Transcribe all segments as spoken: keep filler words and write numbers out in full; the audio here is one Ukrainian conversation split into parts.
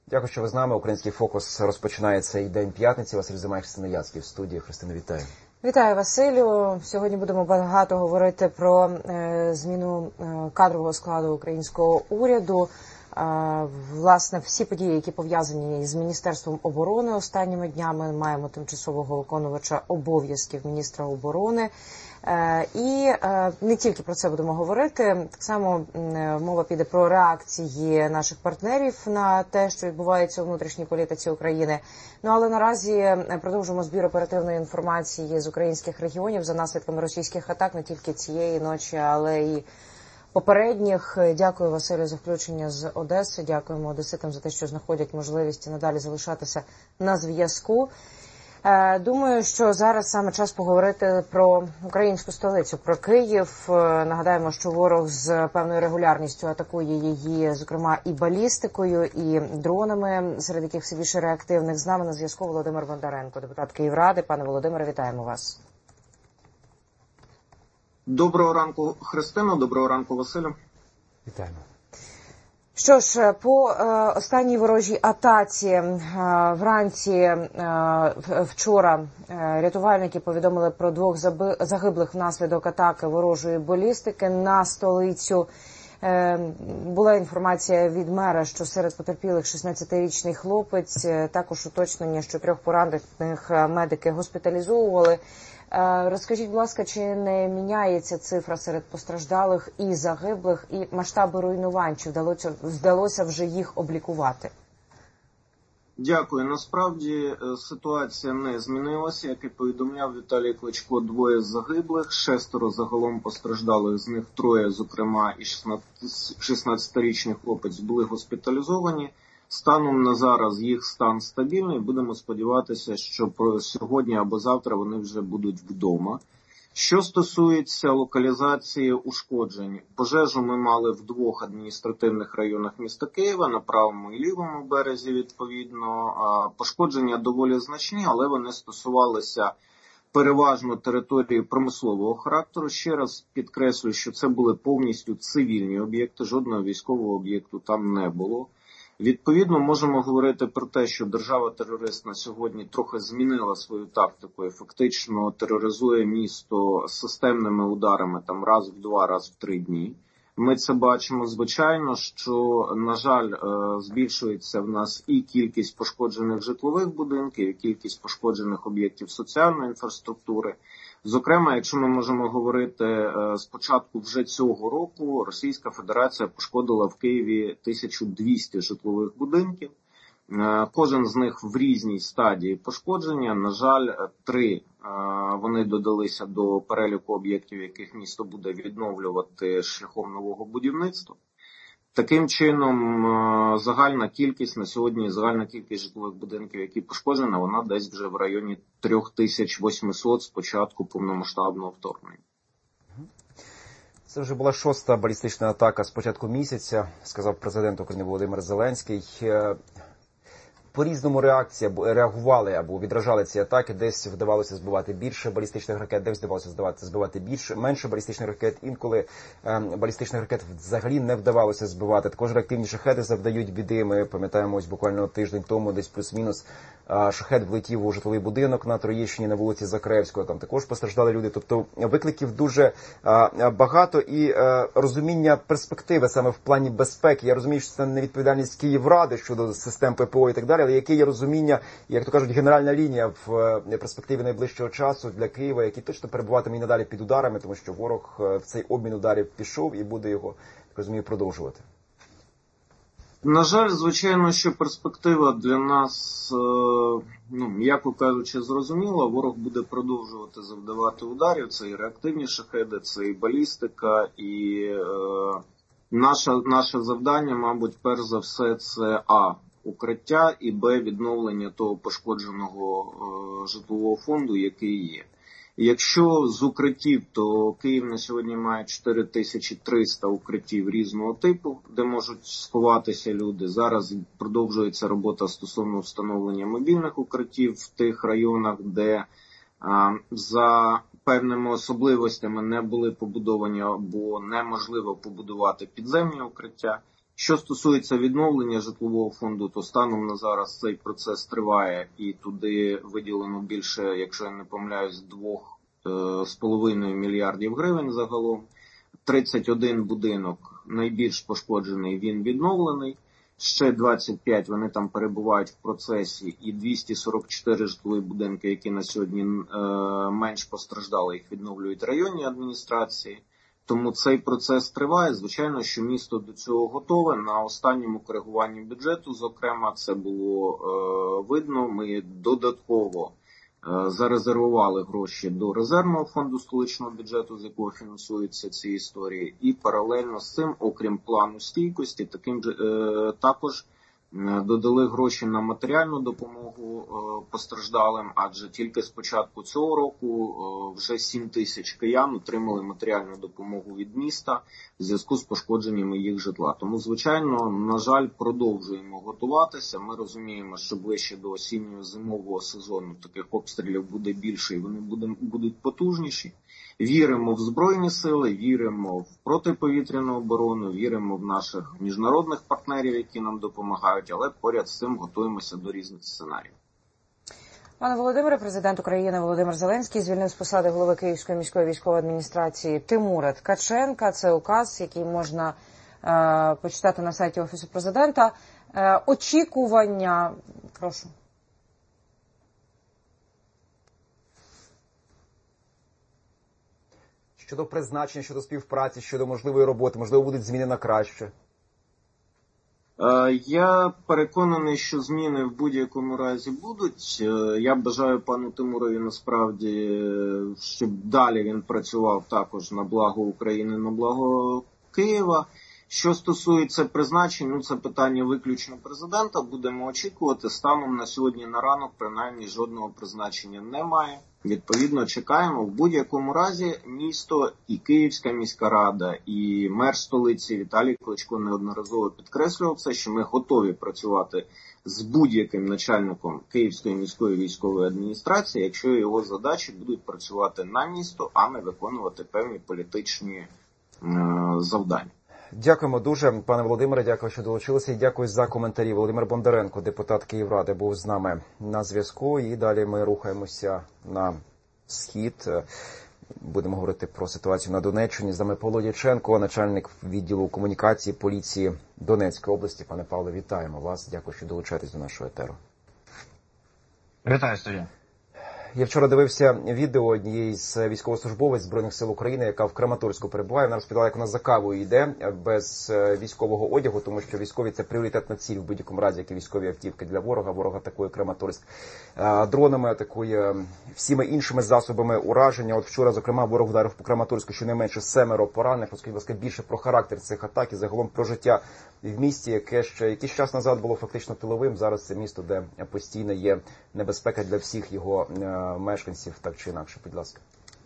Дякую, що ви з нами. Український фокус розпочинає цей день п'ятниці. Василь Зимай, Христина Яцьків в студії. Христина, вітаю. Вітаю, Василю. Сьогодні будемо багато говорити про е, зміну е, кадрового складу українського уряду. Е, власне, всі події, які пов'язані з Міністерством оборони останніми днями, маємо тимчасового виконувача обов'язків міністра оборони. І не тільки про це будемо говорити, так само мова піде про реакції наших партнерів на те, що відбувається у внутрішній політиці України. Ну, але наразі продовжуємо збір оперативної інформації з українських регіонів за наслідками російських атак не тільки цієї ночі, але і попередніх. Дякую, Василю, за включення з Одеси. Дякуємо одеситам за те, що знаходять можливість і надалі залишатися на зв'язку. Думаю, що зараз саме час поговорити про українську столицю, про Київ. Нагадаємо, що ворог з певною регулярністю атакує її, зокрема, і балістикою, і дронами, серед яких все більше реактивних. З нами на зв'язку Володимир Бондаренко, депутат Київради. Пане Володимире, вітаємо вас. Доброго ранку, Христино. Доброго ранку, Василю. Вітаємо. Що ж, по е, останній ворожій атаці е, вранці е, вчора е, рятувальники повідомили про двох заби, загиблих внаслідок атаки ворожої балістики на столицю. Е, була інформація від мера, що серед потерпілих шістнадцятирічний хлопець, е, також уточнення, що трьох поранених медики госпіталізовували. Розкажіть, будь ласка, чи не міняється цифра серед постраждалих і загиблих, і масштаби руйнувань, чи вдалося, вдалося вже їх облікувати? Дякую. Насправді ситуація не змінилася. Як і повідомляв Віталій Кличко, двоє загиблих, шестеро загалом постраждалих, з них троє, зокрема і шістнадцятирічний хлопець, були госпіталізовані. Станом на зараз їх стан стабільний. Будемо сподіватися, що сьогодні або завтра вони вже будуть вдома. Що стосується локалізації ушкоджень, пожежу ми мали в двох адміністративних районах міста Києва, на правому і лівому березі відповідно. Пошкодження доволі значні, але вони стосувалися переважно території промислового характеру. Ще раз підкреслюю, що це були повністю цивільні об'єкти, жодного військового об'єкту там не було. Відповідно, можемо говорити про те, що держава-терорист на сьогодні трохи змінила свою тактику і фактично тероризує місто системними ударами там раз в два, раз в три дні. Ми це бачимо. Звичайно, що, на жаль, збільшується в нас і кількість пошкоджених житлових будинків, і кількість пошкоджених об'єктів соціальної інфраструктури. Зокрема, якщо ми можемо говорити, з початку вже цього року Російська Федерація пошкодила в Києві тисячу двісті житлових будинків. Кожен з них в різній стадії пошкодження. На жаль, три вони додалися до переліку об'єктів, яких місто буде відновлювати шляхом нового будівництва. Таким чином, загальна кількість на сьогодні, загальна кількість житлових будинків, які пошкоджена, вона десь вже в районі три тисячі вісімсот з початку повномасштабного вторгнення. Це вже була шоста балістична атака з початку місяця, сказав президент України Володимир Зеленський. По-різному реакція, реагували або відражали ці атаки. Десь вдавалося збивати більше балістичних ракет, десь вдавалося збивати, збивати більше, менше балістичних ракет. Інколи е, балістичних ракет взагалі не вдавалося збивати. Також реактивні шахеди завдають біди. Ми пам'ятаємо, ось буквально тиждень тому, десь плюс-мінус, е, шахет влетів у житловий будинок на Троєщині на вулиці Закревського. Там також постраждали люди. Тобто викликів дуже е, багато і е, розуміння перспективи саме в плані безпеки. Я розумію, що це не відповідальність Київради щодо систем п.п.о. і так далі, але яке є розуміння, як то кажуть, генеральна лінія в перспективі найближчого часу для Києва, який точно перебуватиме і надалі під ударами, тому що ворог в цей обмін ударів пішов і буде його, так розумію, продовжувати. На жаль, звичайно, що перспектива для нас, ну, м'яко кажучи, зрозуміла. Ворог буде продовжувати завдавати ударів. Це і реактивні шахеди, це і балістика, і е, наше, наше завдання, мабуть, перш за все, це а. укриття, і б. відновлення того пошкодженого е, житлового фонду, який є. Якщо з укриттів, то Київ на сьогодні має чотири тисячі триста укриттів різного типу, де можуть сховатися люди. Зараз продовжується робота стосовно встановлення мобільних укриттів в тих районах, де а, за певними особливостями не були побудовані або неможливо побудувати підземні укриття. Що стосується відновлення житлового фонду, то станом на зараз цей процес триває і туди виділено більше, якщо я не помиляюсь, двох з половиною мільярдів гривень загалом. тридцять один будинок найбільш пошкоджений, він відновлений. Ще двадцять п'ять вони там перебувають в процесі, і двісті сорок чотири житлові будинки, які на сьогодні е, менш постраждали, їх відновлюють районні адміністрації. Тому цей процес триває. Звичайно, що місто до цього готове. На останньому коригуванні бюджету, зокрема, це було е, видно. Ми додатково е, зарезервували гроші до резервного фонду столичного бюджету, з якого фінансуються ці історії. І паралельно з цим, окрім плану стійкості, таким же е, також додали гроші на матеріальну допомогу постраждалим, адже тільки з початку цього року вже сім тисяч киян отримали матеріальну допомогу від міста в зв'язку з пошкодженнями їх житла. Тому, звичайно, на жаль, продовжуємо готуватися. Ми розуміємо, що ближче до осінньо-зимового сезону таких обстрілів буде більше і вони будуть потужніші. Віримо в Збройні сили, віримо в протиповітряну оборону, віримо в наших міжнародних партнерів, які нам допомагають, але поряд з цим готуємося до різних сценаріїв. Пане Володимире, президент України Володимир Зеленський звільнив з посади голови Київської міської військової адміністрації Тимура Ткаченка. Це указ, який можна е, почитати на сайті Офісу президента. Е, очікування, прошу. Щодо призначення, щодо співпраці, щодо можливої роботи, можливо, будуть зміни на краще? Я переконаний, що зміни в будь-якому разі будуть. Я бажаю пану Тимурові насправді, щоб далі він працював також на благо України, на благо Києва. Що стосується призначень, ну це питання виключно президента, будемо очікувати. Станом на сьогодні на ранок, принаймні, жодного призначення немає. Відповідно, чекаємо. В будь-якому разі місто і Київська міська рада, і мер столиці Віталій Кличко неодноразово підкреслював це, що ми готові працювати з будь-яким начальником Київської міської військової адміністрації, якщо його задачі будуть працювати на місто, а не виконувати певні політичні е- завдання. Дякуємо дуже, пане Володимире, дякую, що долучилися, і дякую за коментарі. Володимир Бондаренко, депутат Київради, був з нами на зв'язку, і далі ми рухаємося на схід. Будемо говорити про ситуацію на Донеччині. З нами Павло Дяченко, начальник відділу комунікації поліції Донецької області. Пане Павло, вітаємо вас, дякую, що долучаєтесь до нашого етеру. Вітаю, студія. Я вчора дивився відео однієї з військовослужбовець Збройних сил України, яка в Краматорську перебуває. Вона розповідала, як вона за кавою йде без військового одягу, тому що військові – це пріоритетна ціль в будь-якому разі, як і військові автівки для ворога. Ворог атакує Краматорськ дронами, атакує всіма іншими засобами ураження. От вчора, зокрема, ворог вдарив по Краматорську щонайменше семеро поранених. Розкажіть, будь ласка, більше про характер цих атак і загалом про життя в місті, яке ще якийсь час назад було фактично тиловим. Зараз це місто, де постійно є небезпека для всіх його мешканців, так чи інакше, будь ласка.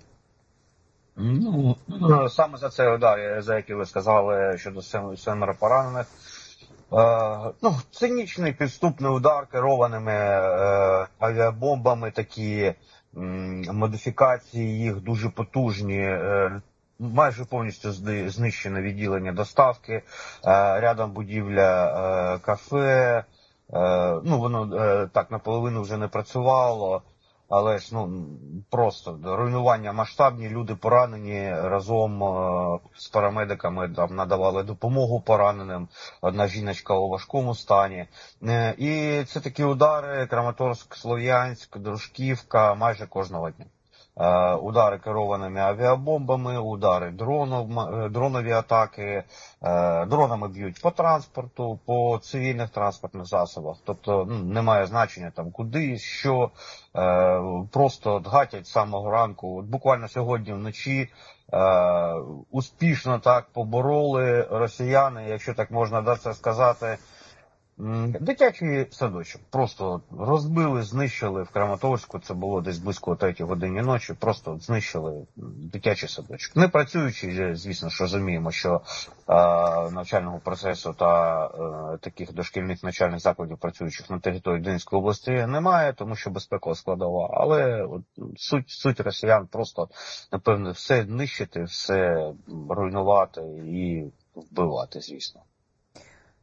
Ну, саме за цей удар, за який ви сказали, щодо семеро поранених. Е, ну, цинічний підступний удар керованими е, авіабомбами, такі м, модифікації їх дуже потужні. Е, майже повністю знищене відділення доставки, е, рядом будівля е, кафе. Е, ну, воно е, так наполовину вже не працювало. Але ж, ну, просто руйнування масштабні, люди поранені, разом е, з парамедиками там надавали допомогу пораненим, одна жіночка у важкому стані. Е, і це такі удари: Краматорськ, Слов'янськ, Дружківка майже кожного дня. Е, удари керованими авіабомбами, удари дронов, дронові атаки, е, дронами б'ють по транспорту, по цивільних транспортних засобах. Тобто, ну, немає значення там куди, що, е, просто гатять з самого ранку. От буквально сьогодні вночі е, успішно так побороли росіяни, якщо так можна це сказати, дитячий садочок. Просто розбили, знищили в Краматорську, це було десь близько о третій годині ночі, просто знищили дитячий садочок. Не працюючи, звісно, що розуміємо, що е, навчального процесу та е, таких дошкільних навчальних закладів, працюючих на території Донецької області, немає, тому що безпекова складова. Але от, суть, суть росіян просто, напевно, все нищити, все руйнувати і вбивати, звісно.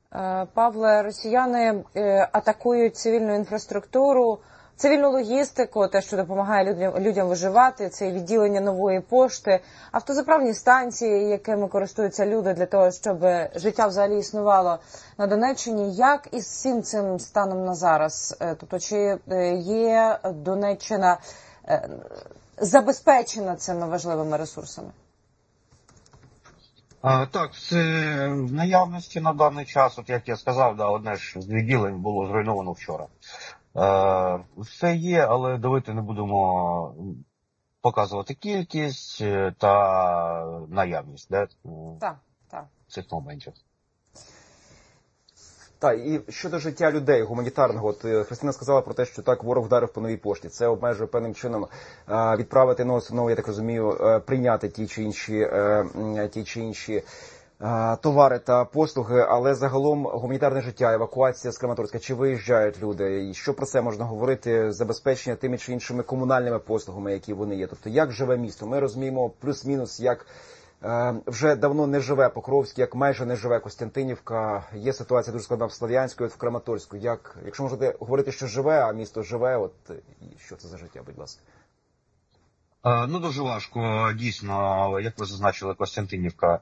Павле, росіяни атакують цивільну інфраструктуру, цивільну логістику, те, що допомагає людям, людям виживати, це відділення нової пошти, автозаправні станції, якими користуються люди для того, щоб життя взагалі існувало на Донеччині. Як із всім цим станом на зараз? Тобто, чи є Донеччина забезпечена цими важливими ресурсами? А, так, це в наявності на даний час, от як я сказав, да, одне ж з відділень було зруйновано вчора. Е, все є, але давайте не будемо показувати кількість та наявність, да, так, так. цих моментів. Так, і щодо життя людей гуманітарного, от Христина сказала про те, що так, ворог вдарив по новій пошті. Це обмежує певним чином відправити, ну, ну, я так розумію, прийняти ті чи інші, ті чи інші товари та послуги, але загалом гуманітарне життя, евакуація з Краматорська, чи виїжджають люди, і що про це можна говорити, забезпечення тими чи іншими комунальними послугами, які вони є. Тобто, як живе місто? Ми розуміємо плюс-мінус, як е, вже давно не живе Покровськ, як майже не живе Костянтинівка. Є ситуація дуже складна в Слов'янську, от в Краматорську. Як, якщо можете говорити, що живе, а місто живе, от і що це за життя, будь ласка? Ну, дуже важко, дійсно, як ви зазначили, Костянтинівка,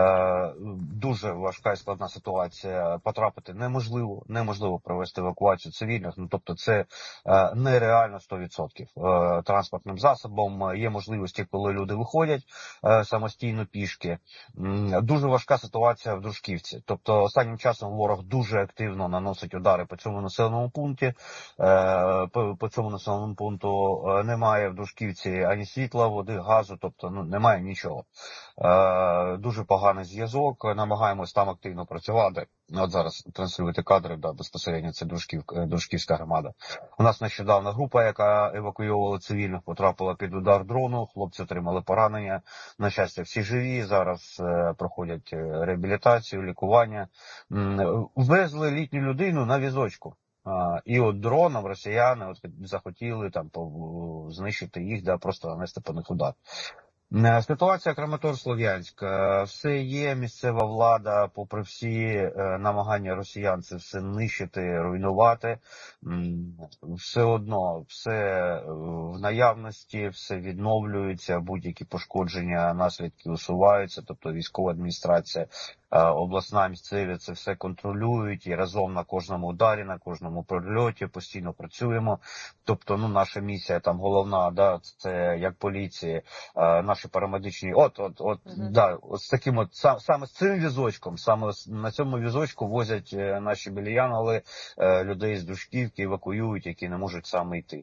дуже важка і складна ситуація, потрапити неможливо, неможливо провести евакуацію цивільних, ну, тобто це нереально сто відсотків. Транспортним засобом є можливості, коли люди виходять самостійно пішки. Дуже важка ситуація в Дружківці, тобто останнім часом ворог дуже активно наносить удари по цьому населеному пункті, по цьому населеному пункту немає в Дружківці ані світла, води, газу, тобто ну, немає нічого. Е, дуже поганий зв'язок, намагаємось там активно працювати. От зараз транслювати кадри, да, безпосередньо це Дружків, Дружківська громада. У нас нещодавно група, яка евакуювала цивільних, потрапила під удар дрону, хлопці отримали поранення. На щастя, всі живі, зараз е, проходять реабілітацію, лікування. М, везли літню людину на візочку. Uh, і от дроном росіяни от захотіли там знищити їх, да, просто нанести по них удар. Ситуація Краматор-Слов'янськ. Все є, місцева влада, попри всі намагання росіян це все нищити, руйнувати. Все одно, все в наявності, все відновлюється, будь-які пошкодження, наслідки усуваються, тобто військова адміністрація, обласна, місцеві це все контролюють і разом на кожному ударі, на кожному прильоті постійно працюємо. Тобто, ну, наша місія там головна, да, це як поліції, наші парамедичні, от, от, от, uh-huh. да, от з таким от, сам, саме з цим візочком, саме на цьому візочку возять наші білі-янголи людей з Дружківки, евакуюють, які не можуть саме йти,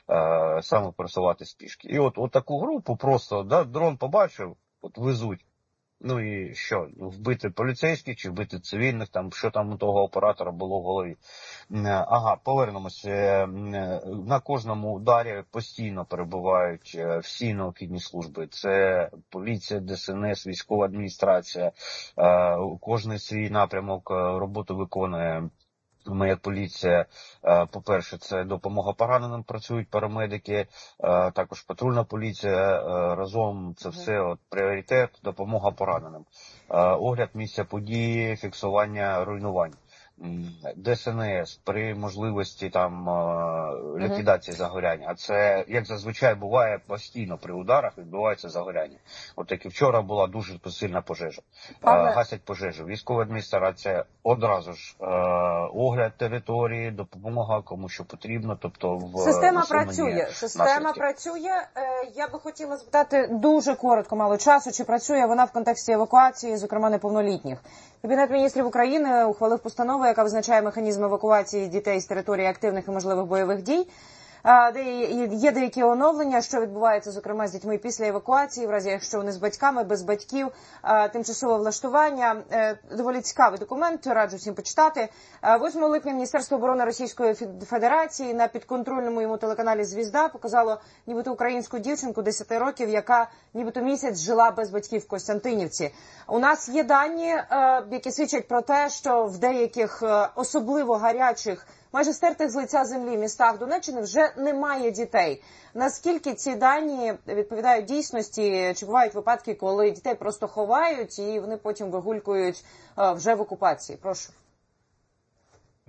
саме пересуватись пішки. І от, от таку групу просто, да, дрон побачив, от везуть. Ну і що, вбити поліцейських чи вбити цивільних, там, що там у того оператора було в голові. Ага, повернемося. На кожному ударі постійно перебувають всі необхідні служби. Це поліція, Де Ес Ен Ес, військова адміністрація. Кожний свій напрямок роботу виконує. Ми як поліція, по-перше, це допомога пораненим, працюють парамедики, також патрульна поліція, разом це все от, пріоритет, допомога пораненим. Огляд місця події, фіксування руйнувань. Де Ес Ен Ес при можливості там ліквідації загоряння. А це, як зазвичай буває, постійно при ударах відбувається загоряння. От як і вчора була дуже сильна пожежа. Павле... Гасять пожежу. Військова адміністрація одразу ж е, огляд території, допомога кому що потрібно. Тобто в система працює. Система наслідки. працює. Е, я би хотіла запитати дуже коротко, мало часу, чи працює вона в контексті евакуації, зокрема неповнолітніх. Кабінет міністрів України ухвалив постанову, яка визначає механізм евакуації дітей з території активних і можливих бойових дій. Де є деякі оновлення, що відбувається, зокрема, з дітьми після евакуації, в разі якщо вони з батьками, без батьків, тимчасове влаштування. Доволі цікавий документ, раджу всім почитати. восьмого липня Міністерство оборони Російської Федерації на підконтрольному йому телеканалі «Звізда» показало нібито українську дівчинку десяти років, яка нібито місяць жила без батьків в Костянтинівці. У нас є дані, які свідчать про те, що в деяких особливо гарячих, майже стертих з лиця землі містах Донеччини вже немає дітей. Наскільки ці дані відповідають дійсності? Чи бувають випадки, коли дітей просто ховають і вони потім вигулькують вже в окупації? Прошу.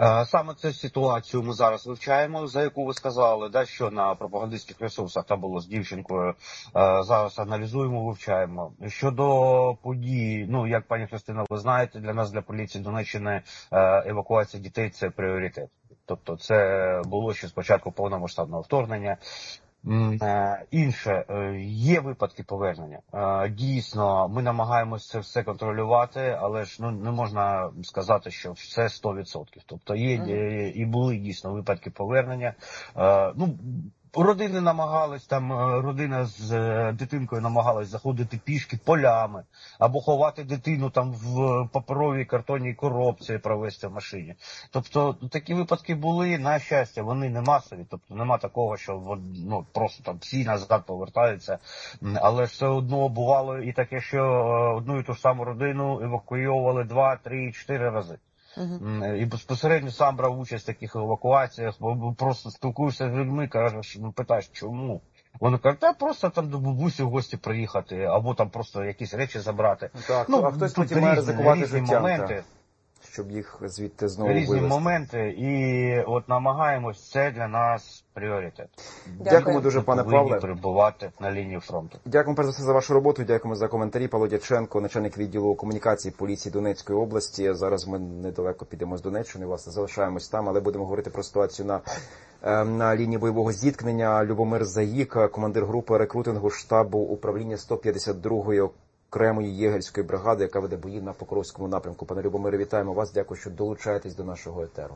Саме цю ситуацію ми зараз вивчаємо, за яку ви сказали, да, що на пропагандистських ресурсах там було з дівчинкою. Зараз аналізуємо, вивчаємо. Щодо подій, ну, як пані Христина, ви знаєте, для нас, для поліції Донеччини, евакуація дітей – це пріоритет. Тобто це було ще спочатку повномасштабного вторгнення. Інше, є випадки повернення. Дійсно, ми намагаємося це все контролювати, але ж ну не можна сказати, що це сто відсотків. Тобто є mm-hmm. і були дійсно випадки повернення. Ну, родини намагались, там родина з дитинкою намагалась заходити пішки полями, або ховати дитину там в паперовій картонній коробці, провести в машині. Тобто такі випадки були, на щастя, вони не масові, тобто нема такого, що ну, просто там всі назад повертаються, але все одно бувало і таке, що одну і ту ж саму родину евакуювали два, три, чотири рази. Uh-huh. І безпосередньо сам брав участь в таких евакуаціях, бо просто спілкуєшся з людьми, кажеш, ну питаєш, чому? Вони кажуть, та просто там до бабусі в гості приїхати, або там просто якісь речі забрати. Так, ну, а хтось потім має ризикувати життям, моменти, щоб їх звідти знову різні вивезти. моменти, і от намагаємось, це для нас пріоритет. Дякуємо дуже, пане Павле. Перебувати на лінії фронту. Дякуємо перш за все за вашу роботу, дякуємо за коментарі. Павло Дяченко, начальник відділу комунікації поліції Донецької області. Зараз ми недалеко підемо з Донеччини, власне, залишаємось там, але будемо говорити про ситуацію на, на лінії бойового зіткнення. Любомир Заїк, командир групи рекрутингу штабу управління сто п'ятдесят другої окремої єгерської бригади, яка веде бої на Покровському напрямку. Пане Любомире, вітаємо вас, дякую, що долучаєтесь до нашого етеру.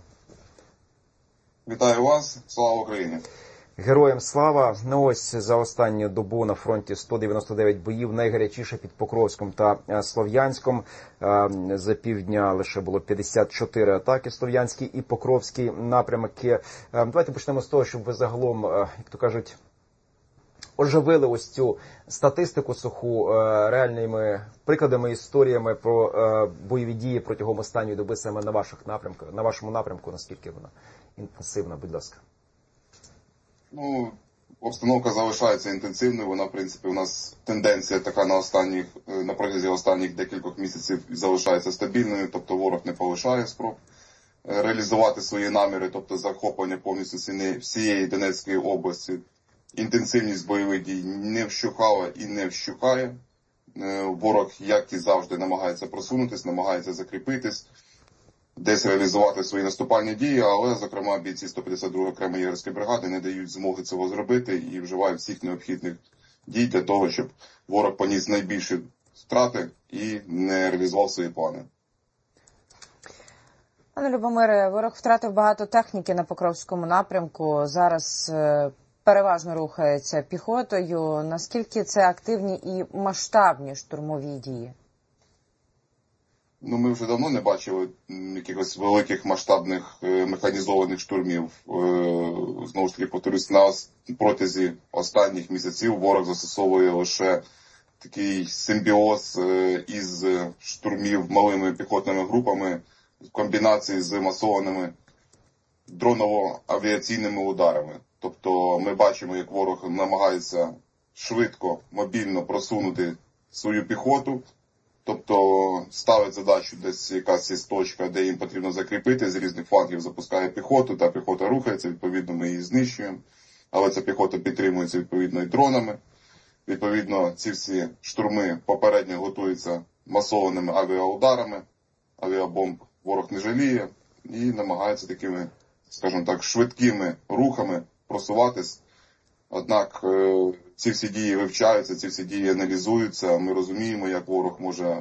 Вітаю вас, слава Україні! Героям слава! Ну ось за останню добу на фронті сто дев'яносто дев'ять боїв, найгарячіше під Покровськом та Слов'янськом. За півдня лише було п'ятдесят чотири атаки Слов'янський і Покровський напрямки. Давайте почнемо з того, щоб ви загалом, як то кажуть, оживили ось цю статистику суху реальними прикладами, історіями про бойові дії протягом останньої доби саме на ваших напрямках, на вашому напрямку, наскільки вона інтенсивна, будь ласка. Ну, обстановка залишається інтенсивною, вона, в принципі, у нас тенденція така на останніх, на протязі останніх декількох місяців залишається стабільною, тобто ворог не полишає спроб реалізувати свої наміри, тобто захоплення повністю всієї Донецької області. Інтенсивність бойових дій не вщухала і не вщухає. Ворог, як і завжди, намагається просунутись, намагається закріпитись, десь реалізувати свої наступальні дії, але, зокрема, бійці сто п'ятдесят другої окремої єгерської бригади не дають змоги цього зробити і вживають всіх необхідних дій для того, щоб ворог поніс найбільші втрати і не реалізував свої плани. Пане Любомире, ворог втратив багато техніки на Покровському напрямку. Зараз переважно рухається піхотою. Наскільки це активні і масштабні штурмові дії? Ну, ми вже давно не бачили якихось великих масштабних механізованих штурмів. Знову ж таки, повторюсь, на протязі останніх місяців ворог застосовує лише такий симбіоз із штурмів малими піхотними групами в комбінації з масованими дроново-авіаційними ударами. Тобто ми бачимо, як ворог намагається швидко, мобільно просунути свою піхоту, тобто ставить задачу десь якась є точка, де їм потрібно закріпити, з різних флангів запускає піхоту, та піхота рухається, відповідно ми її знищуємо, але ця піхота підтримується відповідно і дронами. Відповідно, ці всі штурми попередньо готуються масованими авіаударами, авіабомб ворог не жаліє і намагається такими, скажімо так, швидкими рухами просуватись. Однак ці всі дії вивчаються, ці всі дії аналізуються, ми розуміємо, як ворог може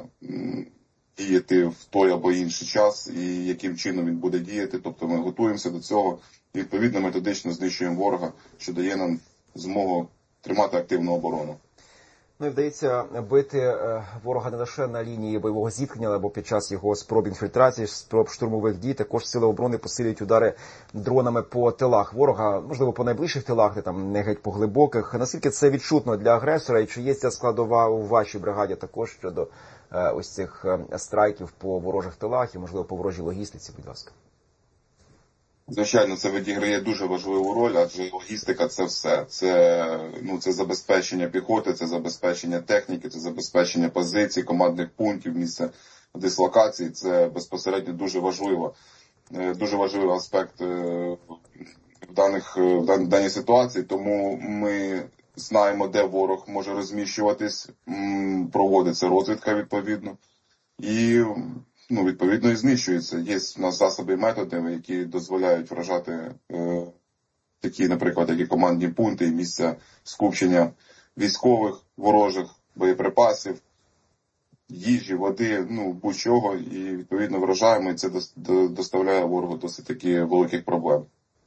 діяти в той або інший час і яким чином він буде діяти, тобто ми готуємося до цього і відповідно методично знищуємо ворога, що дає нам змогу тримати активну оборону. Ну і вдається бити ворога не лише на лінії бойового зіткнення, або під час його спроб інфільтрації, спроб штурмових дій. Також сили оборони посилюють удари дронами по тилах ворога, можливо, по найближчих тилах, не там не геть по глибоких. Наскільки це відчутно для агресора, і чи є ця складова у вашій бригаді також щодо е, ось цих страйків по ворожих тилах і, можливо, по ворожій логістиці, будь ласка? Звичайно, це відіграє дуже важливу роль, адже логістика – це все. Це, ну, це забезпечення піхоти, це забезпечення техніки, це забезпечення позицій, командних пунктів, місця дислокації. Це безпосередньо дуже важливо. дуже важливий аспект в даних, в даній ситуації, тому ми знаємо, де ворог може розміщуватись, проводиться розвідка відповідно, і ну, відповідно і знищується. Є в нас засоби і методи, які дозволяють вражати е, такі, наприклад, як і командні пункти, місця скупчення військових, ворожих, боєприпасів, їжі, води, ну, будь-чого, і відповідно вражаємо, і це доставляє ворогу досить таки великих проблем.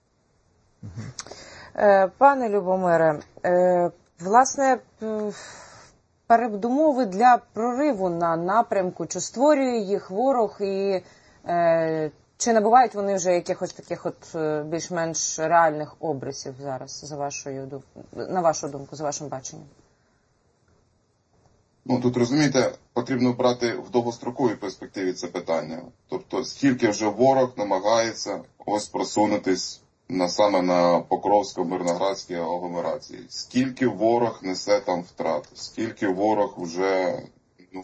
Пане Любомире, власне, передумови для прориву на напрямку, чи створює їх ворог, і чи набувають вони вже якихось таких от більш-менш реальних обрисів зараз, за вашою, на вашу думку, за вашим баченням? Ну, тут, розумієте, потрібно брати в довгостроковій перспективі це питання. Тобто, скільки вже ворог намагається ось просунутись на, саме на Покровсько-Мирноградській агломерації. Скільки ворог несе там втрат, скільки ворог вже ну,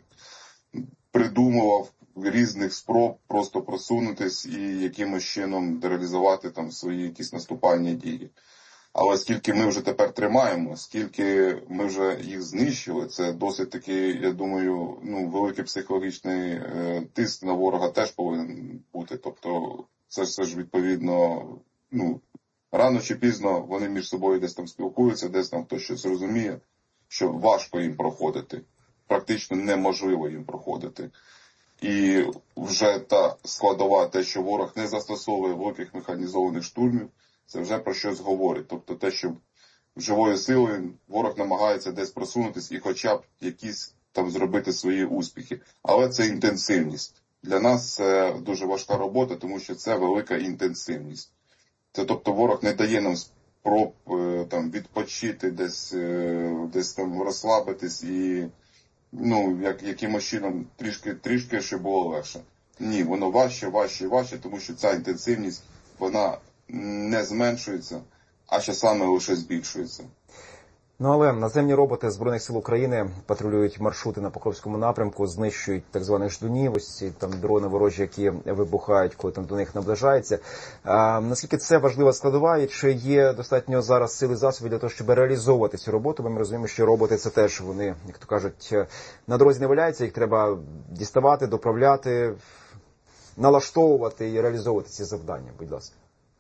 придумував різних спроб просто просунутись і якимось чином реалізувати там свої якісь наступальні дії. Але скільки ми вже тепер тримаємо, скільки ми вже їх знищили, це досить таки, я думаю, ну, великий психологічний е, тиск на ворога теж повинен бути. Тобто це все ж відповідно, ну, рано чи пізно вони між собою десь там спілкуються, десь там хтось щось розуміє, що важко їм проходити, практично неможливо їм проходити. І вже та складова, те, що ворог не застосовує великих механізованих штурмів, це вже про щось говорить. Тобто те, що живою силою ворог намагається десь просунутись і хоча б якісь там зробити свої успіхи. Але це інтенсивність. Для нас це дуже важка робота, тому що це велика інтенсивність. Це, тобто ворог не дає нам спроб там відпочити, десь, десь там розслабитись і ну, як, якимось чином трішки, трішки ще було легше. Ні, воно важче, важче, важче, тому що ця інтенсивність, вона не зменшується, а ще саме лише збільшується. Ну, але наземні роботи Збройних сил України патрулюють маршрути на Покровському напрямку, знищують так званих ждунів, ось ці там дрони ворожі, які вибухають, коли там до них наближається. А, наскільки це важлива складова, і чи є достатньо зараз сили засобів для того, щоб реалізовувати цю роботу? Бо ми розуміємо, що роботи це теж вони, як то кажуть, на дорозі не валяються, їх треба діставати, доправляти, налаштовувати і реалізовувати ці завдання. Будь ласка.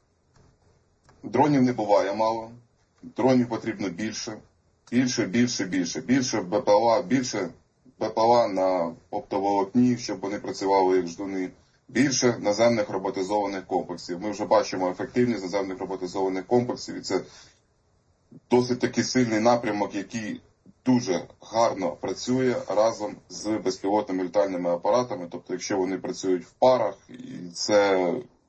Дронів не буває мало. Дронів потрібно більше, більше, більше, більше, більше БПЛА, більше БПЛА на оптоволокні, щоб вони працювали як ждуни, більше наземних роботизованих комплексів. Ми вже бачимо ефективність наземних роботизованих комплексів, і це досить такий сильний напрямок, який дуже гарно працює разом з безпілотними літальними апаратами, тобто якщо вони працюють в парах, і це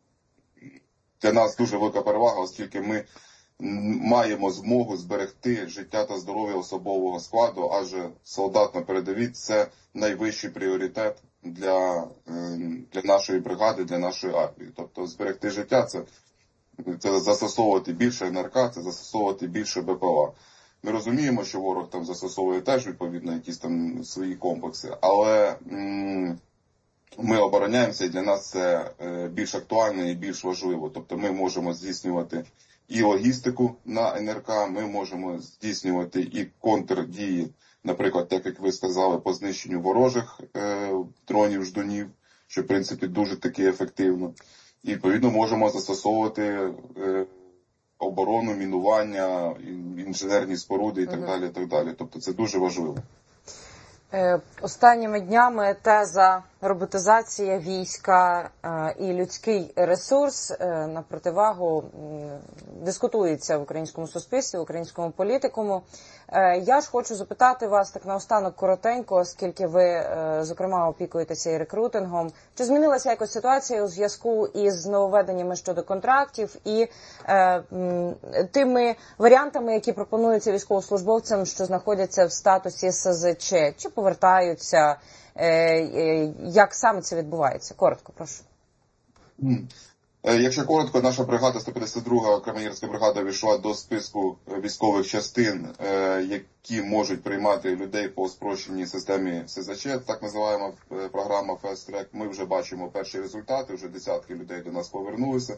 для нас дуже велика перевага, оскільки ми маємо змогу зберегти життя та здоров'я особового складу, адже солдат на передовій – це найвищий пріоритет для, для нашої бригади, для нашої армії. Тобто зберегти життя – це, це застосовувати більше ен ер ка, це застосовувати більше БПЛА. Ми розуміємо, що ворог там застосовує теж, відповідно, якісь там свої комплекси, але м- ми обороняємося, і для нас це більш актуально і більш важливо. Тобто ми можемо здійснювати і логістику на ен ер ка, ми можемо здійснювати і контрдії, наприклад, так як ви сказали, по знищенню ворожих е, дронів, ждунів, що, в принципі, дуже таки ефективно. І, відповідно, можемо застосовувати е, оборону, мінування, інженерні споруди і так угу. далі, і так далі. Тобто це дуже важливо. Останніми днями теза роботизація війська і людський ресурс на противагу дискутується в українському суспільстві, в українському політикуму. Я ж хочу запитати вас так наостанок коротенько, оскільки ви, зокрема, опікуєтеся і рекрутингом. Чи змінилася якось ситуація у зв'язку із нововведеннями щодо контрактів і е, тими варіантами, які пропонуються військовослужбовцям, що знаходяться в статусі ес зет че? Чи повертаються? Е, е, як саме це відбувається? Коротко, прошу. Якщо коротко, наша бригада, сто п'ятдесят друга Краматорська бригада, війшла до списку військових частин, які можуть приймати людей по спрощеній системі ес зе че, так називаємо програма Fast Track. Ми вже бачимо перші результати, вже десятки людей до нас повернулися.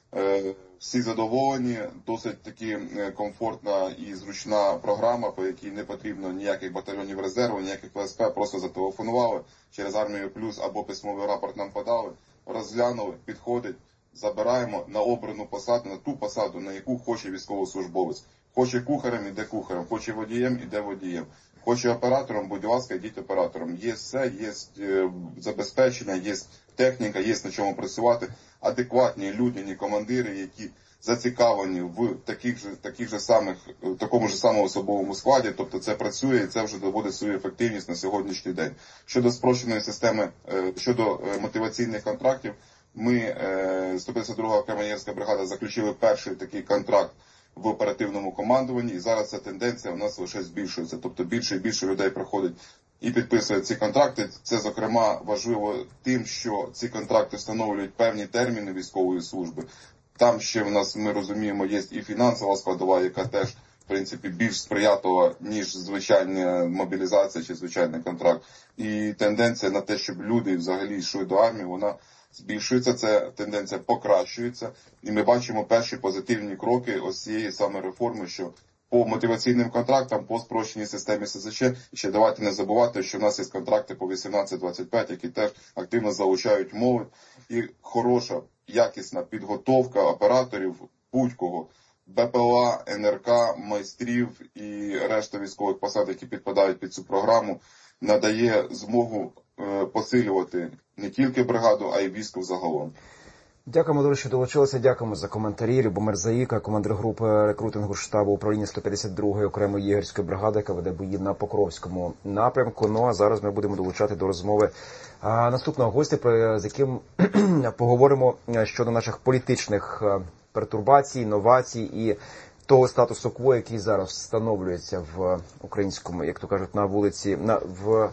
Всі задоволені, досить таки комфортна і зручна програма, по якій не потрібно ніяких батальйонів резерву, ніяких ВСП, просто зателефонували через Армію Плюс або письмовий рапорт нам подали, розглянули, підходить, забираємо на обрану посаду, на ту посаду, на яку хоче військовослужбовець. Хоче кухарем, іде кухарем, хоче водієм, іде водієм. Хоче оператором, будь ласка, йдіть оператором. Є все, є забезпечення, є техніка, є на чому працювати. Адекватні, людяні командири, які зацікавлені в таких же, таких же самих, такому ж самому особовому складі, тобто це працює і це вже доводить свою ефективність на сьогоднішній день. Щодо спрощеної системи, щодо мотиваційних контрактів, ми, сто п'ятдесят друга Краматорська бригада, заключили перший такий контракт в оперативному командуванні, і зараз ця тенденція у нас лише збільшується, тобто більше і більше людей приходить і підписує ці контракти. Це, зокрема, важливо тим, що ці контракти встановлюють певні терміни військової служби. Там ще в нас, ми розуміємо, є і фінансова складова, яка теж, в принципі, більш сприятлива, ніж звичайна мобілізація чи звичайний контракт. І тенденція на те, щоб люди взагалі йшли до армії, вона збільшується, ця тенденція покращується. І ми бачимо перші позитивні кроки ось цієї саме реформи, що по мотиваційним контрактам, по спрощеній системі ес зе че, ще давайте не забувати, що в нас є контракти по вісімнадцять двадцять п'ять, які теж активно залучають молодь. І хороша, якісна підготовка операторів будь-кого, Бе Пе О А, Ен Ер Ка, майстрів і решта військових посад, які підпадають під цю програму, надає змогу е, посилювати не тільки бригаду, а й військо загалом. Дякуємо, дуже, що долучилися. Дякуємо за коментарі. Любомир Заїка, командир групи рекрутингу штабу управління сто п'ятдесят другої окремої єгерської бригади, яка веде бої на Покровському напрямку. Ну, а зараз ми будемо долучати до розмови а, наступного гостя, про, з яким поговоримо щодо наших політичних пертурбацій, новацій і того статусу кво, який зараз встановлюється в українському, як то кажуть, на вулиці, на, в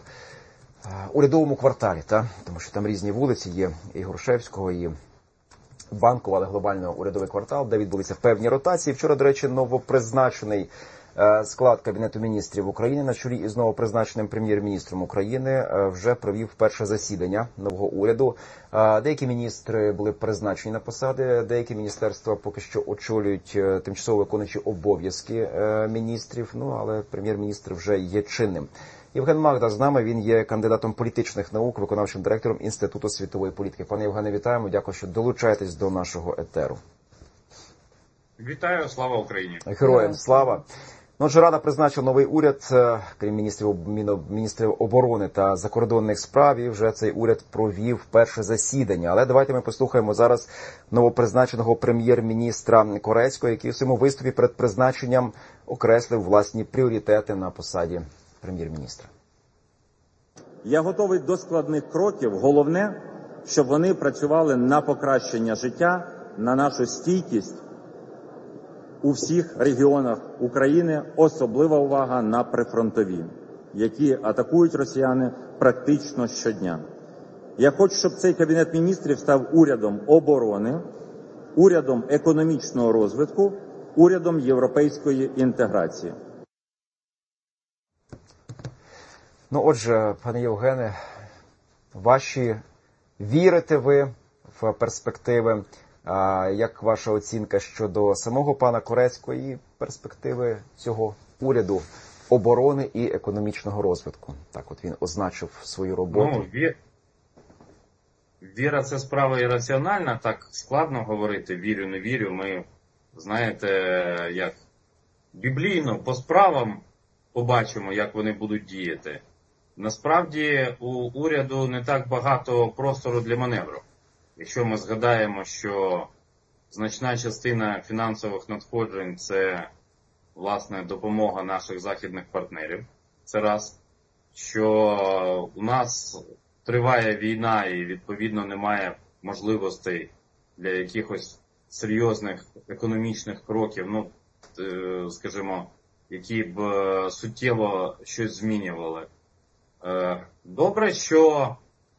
урядовому кварталі, та? Тому що там різні вулиці є, і Грушевського, і Банкова, але глобально урядовий квартал, де відбулися певні ротації. Вчора, до речі, новопризначений склад Кабінету міністрів України на чолі із новопризначеним прем'єр-міністром України вже провів перше засідання нового уряду. Деякі міністри були призначені на посади, деякі міністерства поки що очолюють тимчасово виконуючі обов'язки міністрів, ну але прем'єр-міністр вже є чинним. Євген Магда з нами, він є кандидатом політичних наук, виконавчим директором Інституту світової політики. Пане Євгене, вітаємо, дякую, що долучаєтесь до нашого етеру. Вітаю, слава Україні. Героям слава. Ну, отже, Рада призначила новий уряд, крім міністрів, міністрів оборони та закордонних справ, і вже цей уряд провів перше засідання. Але давайте ми послухаємо зараз новопризначеного прем'єр-міністра Корецького, який у своєму виступі перед призначенням окреслив власні пріоритети на посаді прем'єр-міністра. Я готовий до складних кроків. Головне, щоб вони працювали на покращення життя, на нашу стійкість у всіх регіонах України. Особлива увага на прифронтові, які атакують росіяни практично щодня. Я хочу, щоб цей Кабінет міністрів став урядом оборони, урядом економічного розвитку, урядом європейської інтеграції. Ну, отже, пане Євгене, ваші, вірите ви в перспективи, а, як ваша оцінка щодо самого пана Корецького і перспективи цього уряду оборони і економічного розвитку? Так от він означив свою роботу. Ну, ві... Віра – це справа ірраціональна, так складно говорити, вірю, не вірю. Ми, знаєте, як біблійно, по справам побачимо, як вони будуть діяти. Насправді у уряду не так багато простору для маневру. Якщо ми згадаємо, що значна частина фінансових надходжень – це, власне, допомога наших західних партнерів, це раз, що у нас триває війна і, відповідно, немає можливостей для якихось серйозних економічних кроків, ну, скажімо, які б суттєво щось змінювали. Добре, що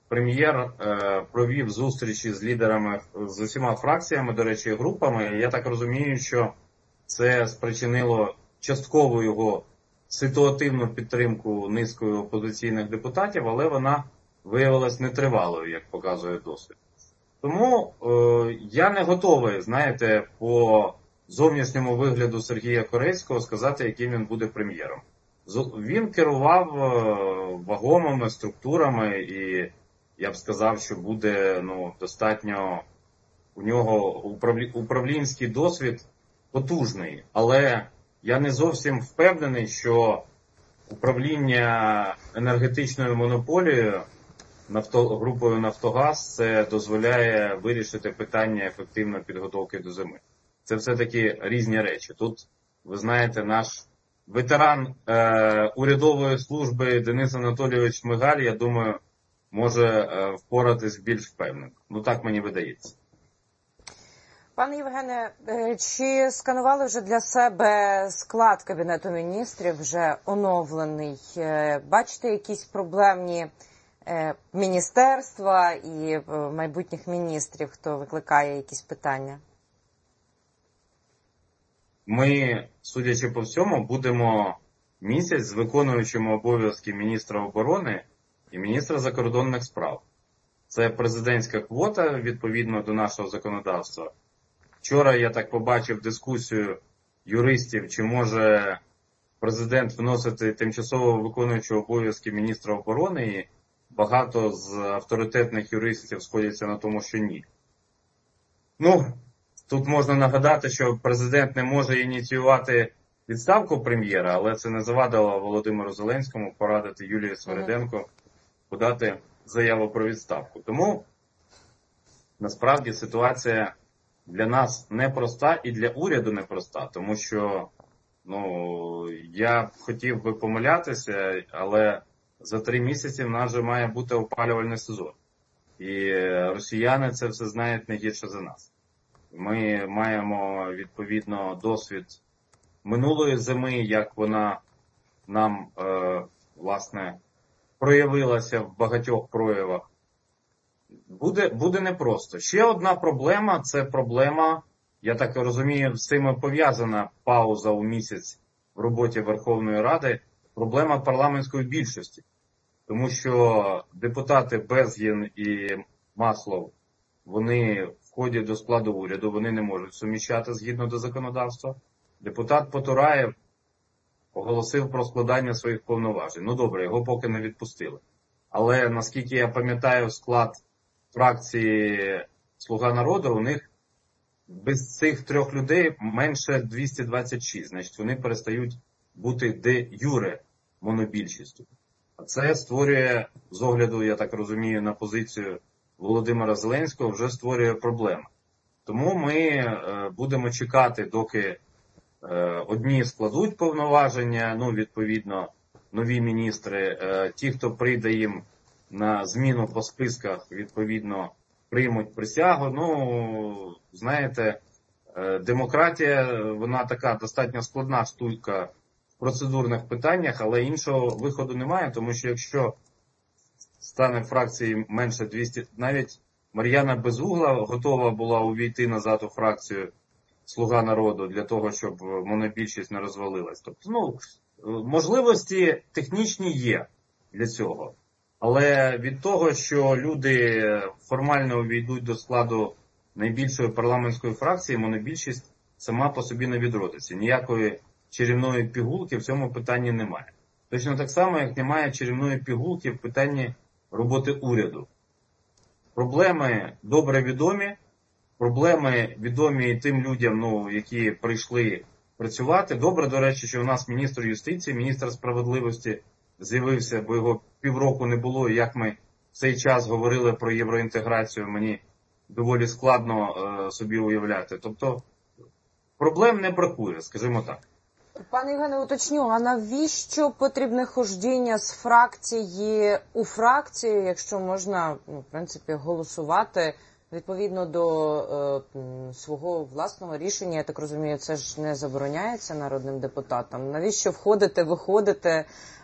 прем'єр е, провів зустрічі з лідерами, з усіма фракціями, до речі, групами. Я так розумію, що це спричинило частково його ситуативну підтримку низкою опозиційних депутатів, але вона виявилась нетривалою, як показує досвід. Тому е, я не готовий, знаєте, по зовнішньому вигляду Сергія Корейського сказати, яким він буде прем'єром. Він керував вагомими структурами і я б сказав, що буде ну, достатньо у нього управлі... управлінський досвід потужний. Але я не зовсім впевнений, що управління енергетичною монополією нафто... групою «Нафтогаз» це дозволяє вирішити питання ефективної підготовки до зими. Це все-таки різні речі. Тут, ви знаєте, наш ветеран е, урядової служби Денис Анатолійович Шмигаль, я думаю, може е, впоратись більш впевнено. Ну так мені видається. Пане Євгене, чи сканували вже для себе склад Кабінету міністрів, вже оновлений? Бачите якісь проблемні міністерства і майбутніх міністрів, хто викликає якісь питання? Ми, судячи по всьому, будемо місяць з виконуючими обов'язки міністра оборони і міністра закордонних справ. Це президентська квота, відповідно до нашого законодавства. Вчора я так побачив дискусію юристів, чи може президент вносити тимчасово виконуючого обов'язки міністра оборони, і багато з авторитетних юристів сходяться на тому, що ні. Ну, тут можна нагадати, що президент не може ініціювати відставку прем'єра, але це не завадило Володимиру Зеленському порадити Юлії Свериденко подати заяву про відставку. Тому, насправді, ситуація для нас непроста і для уряду непроста, тому що, ну, я хотів би помилятися, але за три місяці в нас же має бути опалювальний сезон. І росіяни це все знають не гірше за нас. Ми маємо, відповідно, досвід минулої зими, як вона нам, е, власне, проявилася в багатьох проявах. Буде, буде непросто. Ще одна проблема, це проблема, я так розумію, з цим пов'язана пауза у місяць в роботі Верховної Ради, проблема парламентської більшості. Тому що депутати Безгін і Маслов, вони входять до складу уряду, вони не можуть суміщати згідно до законодавства. Депутат Потураєв оголосив про складання своїх повноважень. Ну добре, його поки не відпустили. Але, наскільки я пам'ятаю, склад фракції «Слуга народу», у них без цих трьох людей менше двісті двадцять шість. Значить, вони перестають бути де-юре монобільшістю. А це створює, з огляду, я так розумію, на позицію Володимира Зеленського, вже створює проблеми. Тому ми е, будемо чекати, доки е, одні складуть повноваження, ну, відповідно, нові міністри, е, ті, хто прийде їм на зміну по списках, відповідно, приймуть присягу. Ну, знаєте, е, демократія, вона така достатньо складна штука в процедурних питаннях, але іншого виходу немає, тому що якщо стане в фракції менше двісті, навіть Мар'яна Безугла готова була увійти назад у фракцію «Слуга народу» для того, щоб монобільшість не розвалилась. Тобто, ну, можливості технічні є для цього. Але від того, що люди формально увійдуть до складу найбільшої парламентської фракції, монобільшість сама по собі не відродиться. Ніякої чарівної пігулки в цьому питанні немає. Точно так само, як немає чарівної пігулки в питанні роботи уряду. Проблеми добре відомі, проблеми відомі і тим людям, ну, які прийшли працювати. Добре, до речі, що у нас міністр юстиції, міністр справедливості з'явився, бо його півроку не було, і як ми в цей час говорили про євроінтеграцію, мені доволі складно е, собі уявляти. Тобто проблем не бракує, скажімо так. Пане Євгене, уточню, а навіщо потрібне хождіння з фракції у фракцію, якщо можна, ну, в принципі, голосувати відповідно до е, свого власного рішення? Я так розумію, це ж не забороняється народним депутатам. Навіщо входити, виходити,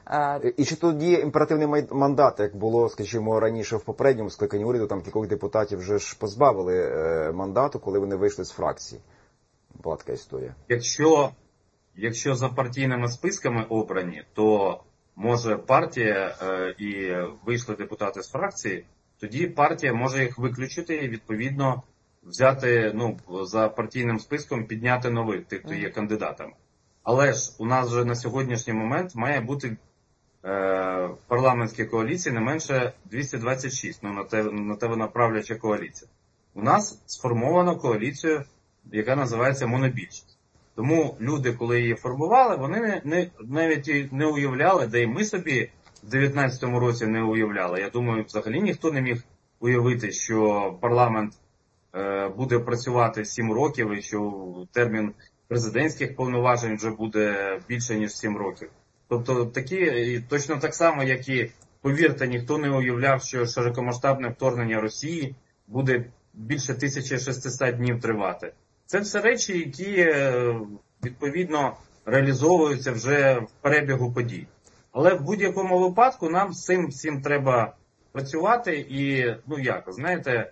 І чи тоді імперативний мандат, як було, скажімо, раніше в попередньому скликанні уряду, там кількох депутатів вже ж позбавили мандату, коли вони вийшли з фракції? Була така історія. Якщо, якщо за партійними списками обрані, то може партія е, і вийшли депутати з фракції, тоді партія може їх виключити і відповідно взяти, ну, за партійним списком підняти нових, тих, хто є кандидатами. Але ж у нас вже на сьогоднішній момент має бути е, в парламентській коаліції не менше двісті двадцять шість, ну на те, на те вона правляча коаліція. У нас сформовано коаліцію, яка називається монобільшість. Тому люди, коли її формували, вони не, не, навіть і не уявляли, де і ми собі в дев'ятнадцятому році не уявляли. Я думаю, взагалі ніхто не міг уявити, що парламент е, буде працювати сім років і що термін президентських повноважень вже буде більше, ніж сім років. Тобто такі, і точно так само, як і, повірте, ніхто не уявляв, що широкомасштабне вторгнення Росії буде більше тисячі шістсот днів тривати. Це все речі, які, відповідно, реалізовуються вже в перебігу подій. Але в будь-якому випадку нам з цим всім треба працювати. І, ну як, знаєте,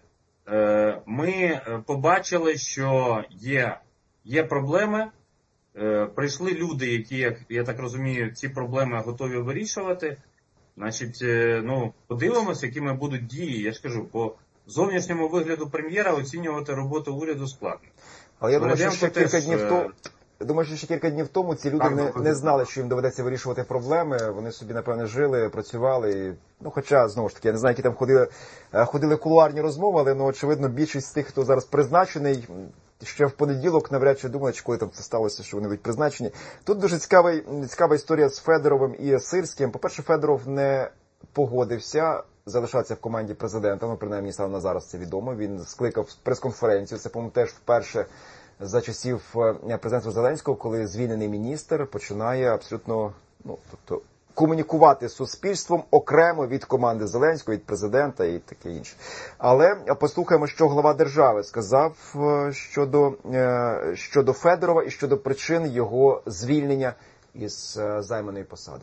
ми побачили, що є, є проблеми. Прийшли люди, які, як я так розумію, ці проблеми готові вирішувати. Значить, ну, подивимося, якими будуть дії. Я ж кажу, по зовнішньому вигляду прем'єра оцінювати роботу уряду складно. Але я думаю, що ще кілька днів тому, думаю, що ще кілька днів тому ці люди не, не знали, що їм доведеться вирішувати проблеми. Вони собі, напевне, жили, працювали. І, ну, хоча, знову ж таки, я не знаю, які там ходили, ходили кулуарні розмови, але, ну, очевидно, більшість з тих, хто зараз призначений, ще в понеділок навряд чи думали, чи коли там це сталося, що вони будуть призначені. Тут дуже цікавий, цікава історія з Федоровим і Сирським. По-перше, Федоров не погодився залишатися в команді президента, ну, принаймні, станом на зараз це відомо. Він скликав прес-конференцію, це, по-моєму, теж вперше за часів президентства Зеленського, коли звільнений міністр починає абсолютно, ну, тобто, комунікувати з суспільством окремо від команди Зеленського, від президента і таке інше. Але послухаємо, що глава держави сказав щодо, щодо Федорова і щодо причин його звільнення із займаної посади.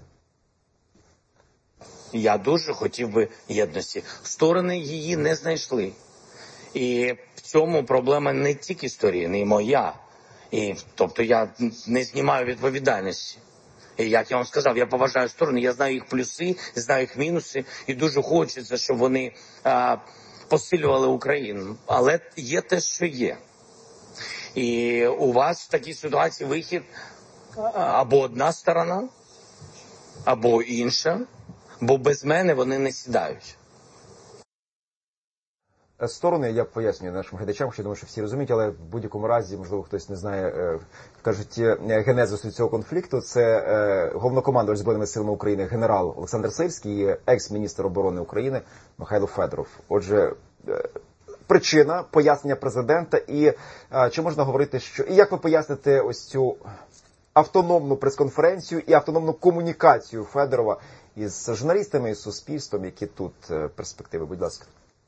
Я дуже хотів би єдності. Сторони її не знайшли. І в цьому проблема не тільки сторін, і моя. І, тобто я не знімаю відповідальності. І як я вам сказав, я поважаю сторони, я знаю їх плюси, знаю їх мінуси, і дуже хочеться, щоб вони а, посилювали Україну. Але є те, що є. І у вас в такій ситуації вихід або одна сторона, або інша, бо без мене вони не сідають. Сторони, я пояснюю нашим глядачам, що я думаю, що всі розуміють, але в будь-якому разі, можливо, хтось не знає, кажуть, генезису цього конфлікту. Це головнокомандувач Збройними силами України генерал Олександр Сирський і екс-міністр оборони України Михайло Федоров. Отже, причина, пояснення президента і чи можна говорити, що... І як ви поясните ось цю автономну прес-конференцію і автономну комунікацію Федорова із журналістами, із суспільством, які тут перспективи, будь ласка.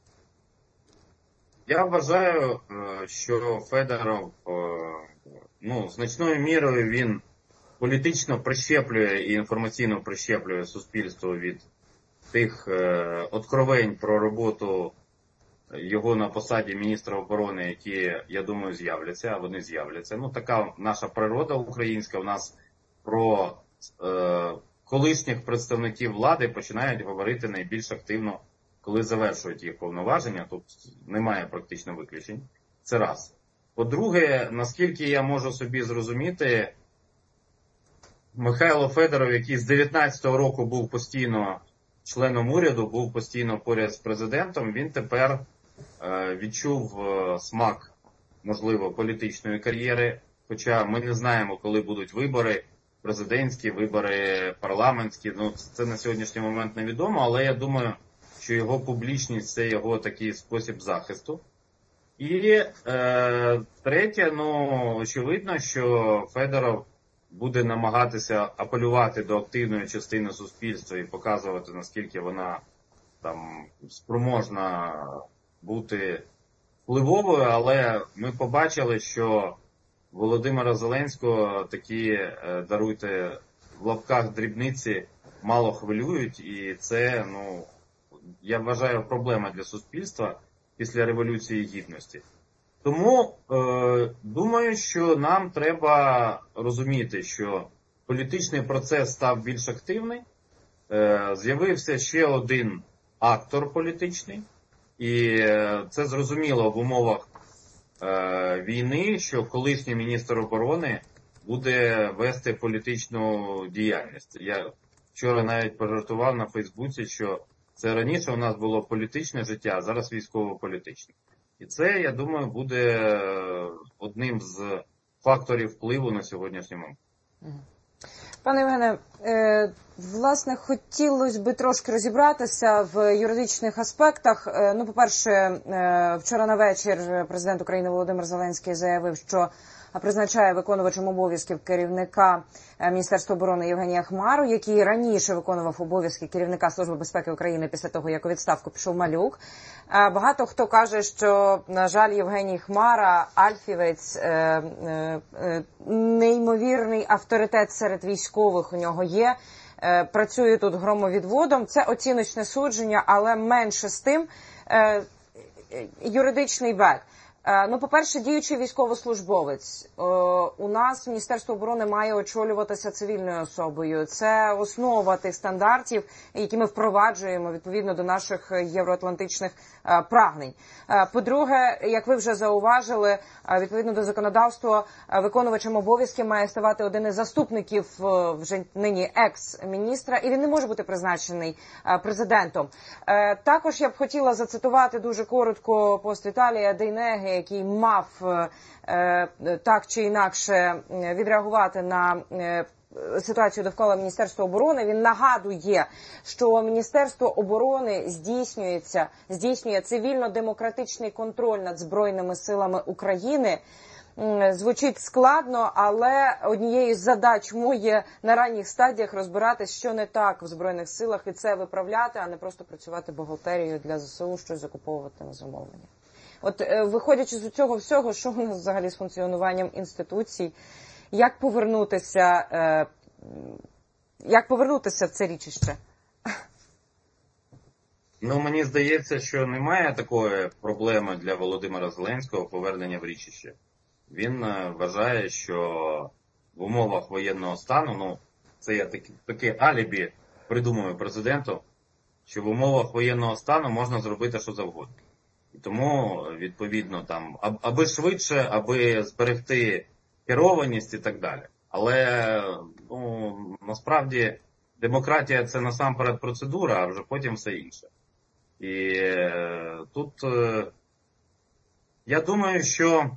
Я вважаю, що Федоров, ну, значною мірою він політично прищеплює і інформаційно прищеплює суспільство від тих откровень про роботу його на посаді міністра оборони, які, я думаю, з'являться, а вони з'являться. Ну, така наша природа українська, у нас про е, колишніх представників влади починають говорити найбільш активно, коли завершують їх повноваження, тут немає практично виключень. Це раз. По-друге, наскільки я можу собі зрозуміти, Михайло Федоров, який з дев'ятнадцятого року був постійно членом уряду, був постійно поряд з президентом, він тепер е, відчув е, смак, можливо, політичної кар'єри, хоча ми не знаємо, коли будуть вибори, президентські, вибори парламентські, ну це на сьогоднішній момент невідомо, але я думаю, що його публічність – це його такий спосіб захисту. І е, третє, ну, очевидно, що Федоров буде намагатися апелювати до активної частини суспільства і показувати, наскільки вона там спроможна бути впливовою, але ми побачили, що Володимира Зеленського такі, е, даруйте, в лапках дрібниці мало хвилюють, і це, ну, я вважаю, проблема для суспільства після Революції Гідності. Тому е, думаю, що нам треба розуміти, що політичний процес став більш активний, е, з'явився ще один актор політичний, і е, це зрозуміло в умовах е, війни, що колишній міністр оборони буде вести політичну діяльність. Я вчора навіть пожартував на Фейсбуці, що це раніше у нас було політичне життя, а зараз військово-політичне. І це, я думаю, буде одним з факторів впливу на сьогоднішній момент. Пане Євгене, е, власне, хотілося б трошки розібратися в юридичних аспектах. Е, ну, по-перше, е, вчора на вечір президент України Володимир Зеленський заявив, що призначає виконувачем обов'язків керівника Міністерства оборони Євгенія Хмару, який раніше виконував обов'язки керівника Служби безпеки України після того, як у відставку пішов Малюк. Багато хто каже, що, на жаль, Євгеній Хмара, альфівець, неймовірний авторитет серед військових у нього є, працює тут громовідводом. Це оціночне судження, але менше з тим юридичний бек. Ну, по-перше, діючий військовослужбовець. У нас Міністерство оборони має очолюватися цивільною особою. Це основа тих стандартів, які ми впроваджуємо відповідно до наших євроатлантичних прагнень. По-друге, як ви вже зауважили, відповідно до законодавства, виконувачем обов'язків має ставати один із заступників вже нині екс-міністра, і він не може бути призначений президентом. Також я б хотіла зацитувати дуже коротко пост Віталія Дейнеги, який мав е, так чи інакше відреагувати на е, ситуацію довкола Міністерства оборони. Він нагадує, що Міністерство оборони здійснюється, здійснює цивільно-демократичний контроль над Збройними силами України. Звучить складно, але однією з задач моє на ранніх стадіях розбиратись, що не так в Збройних силах, і це виправляти, а не просто працювати бухгалтерією для ЗСУ, щось закуповувати на замовлення. От, виходячи з цього всього, що у нас взагалі з функціонуванням інституцій, як повернутися, е, як повернутися в це річище? Ну, мені здається, що немає такої проблеми для Володимира Зеленського повернення в річище. Він е, вважає, що в умовах воєнного стану, ну, це я таке, таке алібі придумую президенту, що в умовах воєнного стану можна зробити що завгодно. І тому, відповідно, там, аби швидше, аби зберегти керованість і так далі. Але, ну, насправді, демократія – це насамперед процедура, а вже потім все інше. І е, тут, е, я думаю, що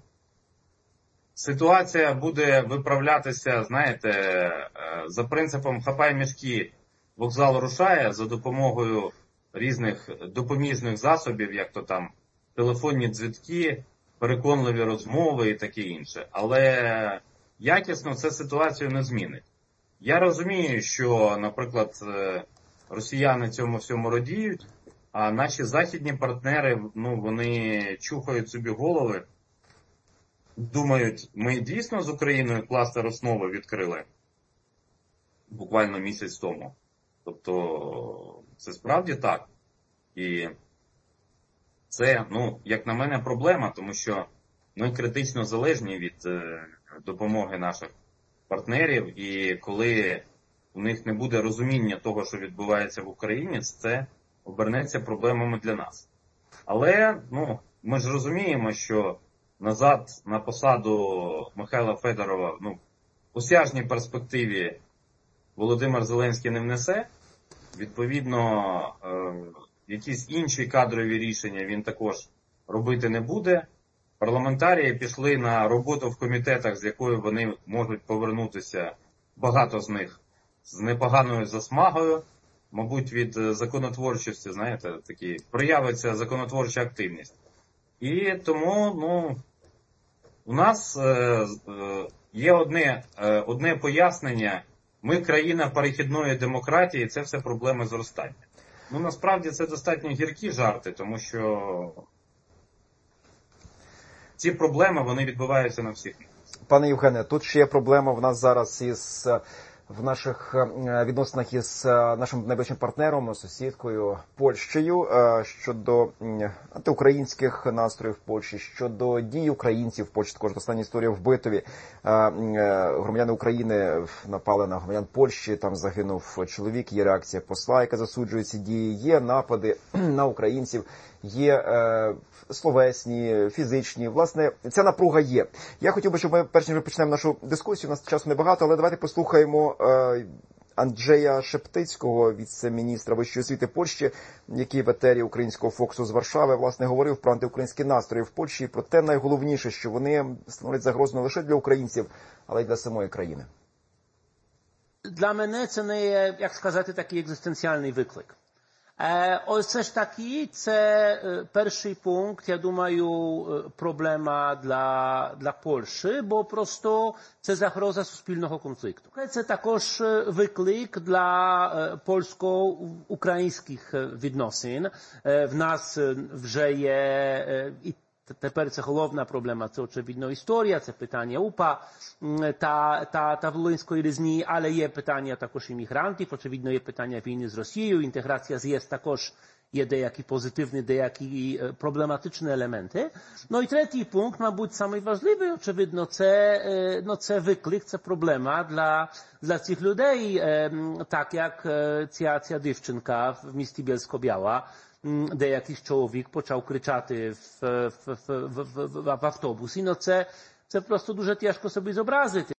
ситуація буде виправлятися, знаєте, е, за принципом «хапай мішки, вокзал рушає», за допомогою різних допоміжних засобів, як то там, телефонні дзвінки, переконливі розмови і таке інше. Але якісно це ситуацію не змінить. Я розумію, що, наприклад, росіяни цьому всьому радіють, а наші західні партнери, ну, вони чухають собі голови, думають, ми дійсно з Україною кластер основи відкрили буквально місяць тому. Тобто, це справді так. І це, ну, як на мене, проблема, тому що ми критично залежні від е, допомоги наших партнерів, і коли у них не буде розуміння того, що відбувається в Україні, це обернеться проблемами для нас. Але, ну, ми ж розуміємо, що назад на посаду Михайла Федорова, ну, в осяжній перспективі Володимир Зеленський не внесе. Відповідно, е, якісь інші кадрові рішення він також робити не буде. Парламентарії пішли на роботу в комітетах, з якою вони можуть повернутися, багато з них, з непоганою засмагою. Мабуть, від законотворчості, знаєте, такі, проявиться законотворча активність. І тому, ну, у нас е, е, є одне, е, одне пояснення. Ми країна перехідної демократії, це все проблеми зростання. Ну, насправді, це достатньо гіркі жарти, тому що ці проблеми, вони відбуваються на всіх. Пане Євгене, тут ще є проблема в нас зараз із в наших відносинах із нашим найближчим партнером, сусідкою Польщею щодо антиукраїнських настроїв в Польщі, щодо дій українців в Польщі. Також остання історія в Битові. Громадяни України напали на громадян Польщі, там загинув чоловік, є реакція посла, яка засуджує ці дії, є напади на українців, є е, словесні, фізичні. Власне, ця напруга є. Я хотів би, щоб ми, перш ніж почнемо нашу дискусію, у нас часу небагато, але давайте послухаємо е, Анджея Шептицького, віце-міністра вищої освіти Польщі, який в етері українського Фоксу з Варшави, власне, говорив про антиукраїнські настрої в Польщі і про те найголовніше, що вони становлять загрозу не лише для українців, але й для самої країни. Для мене це не є, як сказати, такий екзистенціальний виклик. Ось все ж таки, це перший пункт, я думаю, проблема для, для Польщі, бо просто це загроза суспільного конфлікту. Це також виклик для польсько-українських відносин. В нас вже є і тепер це головна проблема, це очевидно історія, це питання УПА та, та, та волинської різні, але є питання також іммігрантів, очевидно є питання війни з Росією, інтеграція з ЄС також є деякі позитивні, деякі проблематичні елементи. Ну і третій пункт, мабуть, найважливіший, очевидно, це, no, це виклик, це проблема для, для цих людей, так як ця, ця дівчинка в місті Bielsko-Biała, де якийсь чоловік почав кричати в, в, в, в, в, в автобусі. Ну це, це просто дуже тяжко собі зобразити.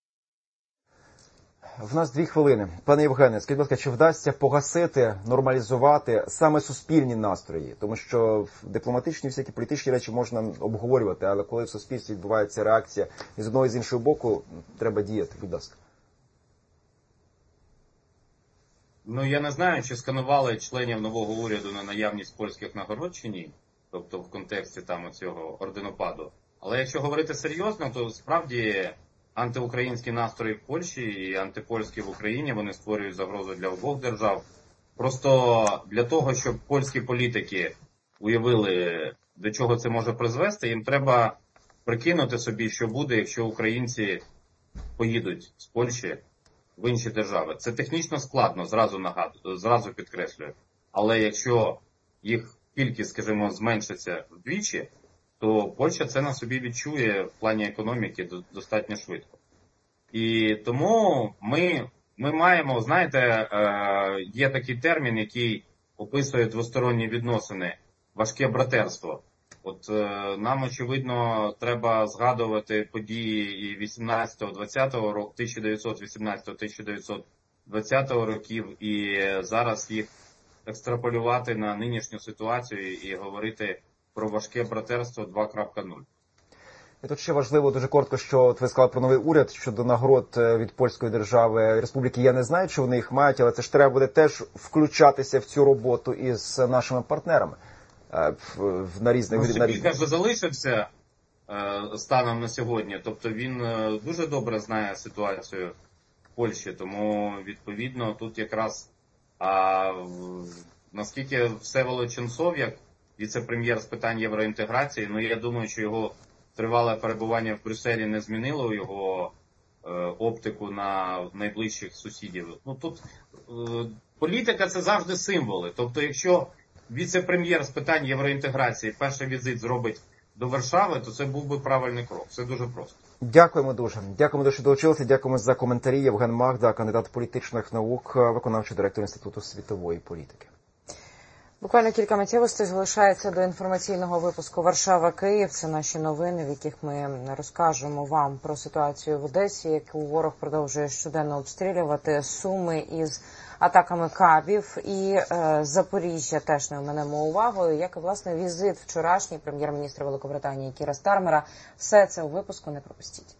В нас дві хвилини. Пане Євгене, скажіть, будь ласка, чи вдасться погасити, нормалізувати саме суспільні настрої? Тому що дипломатичні всякі політичні речі можна обговорювати, але коли в суспільстві відбувається реакція і з одного і з іншого боку, треба діяти. Будь ласка. Ну, я не знаю, чи сканували членів нового уряду на наявність польських нагород чи ні, тобто в контексті там цього орденопаду. Але якщо говорити серйозно, то справді антиукраїнські настрої в Польщі і антипольські в Україні, вони створюють загрозу для обох держав. Просто для того, щоб польські політики уявили, до чого це може призвести, їм треба прикинути собі, що буде, якщо українці поїдуть з Польщі в інші держави. Це технічно складно, зразу нагадую, зразу підкреслюю. Але якщо їх кількість, скажімо, зменшиться вдвічі, то Польща це на собі відчує в плані економіки достатньо швидко. І тому ми, ми маємо, знаєте, є такий термін, який описує двосторонні відносини, важке братерство. От нам, очевидно, треба згадувати події і вісімнадцятого-двадцятого року, тисяча дев'ятсот вісімнадцятого - тисяча дев'ятсот двадцятого років, і зараз їх екстраполювати на нинішню ситуацію і говорити про важке братерство два крапка нуль. І тут ще важливо дуже коротко, що от ви сказали про новий уряд щодо нагород від польської держави, республіки. Я не знаю, чи вони їх мають, але це ж треба буде теж включатися в цю роботу із нашими партнерами. На різних, ну, на різних. вже залишився е, станом на сьогодні, тобто він е, дуже добре знає ситуацію в Польщі, тому відповідно тут якраз а, наскільки Всеволод Ченцов, як віце-прем'єр з питань євроінтеграції, ну я думаю, що його тривале перебування в Брюсселі не змінило його е, оптику на найближчих сусідів. Ну тут е, політика це завжди символи, тобто якщо віце-прем'єр з питань євроінтеграції перший візит зробить до Варшави, то це був би правильний крок. Це дуже просто. Дякуємо дуже. Дякуємо дуже, що долучилися. Дякуємо за коментарі. Євген Магда, кандидат політичних наук, виконавчий директор Інституту світової політики. Буквально кілька миттєвостей залишається до інформаційного випуску «Варшава-Київ». Це наші новини, в яких ми розкажемо вам про ситуацію в Одесі, яку ворог продовжує щоденно обстрілювати, Суми із атаками кабів, і е, Запоріжжя теж не оминемо увагою, як і, власне, візит вчорашній прем'єр-міністра Великобританії Кіра Стармера. Все це у випуску, не пропустіть.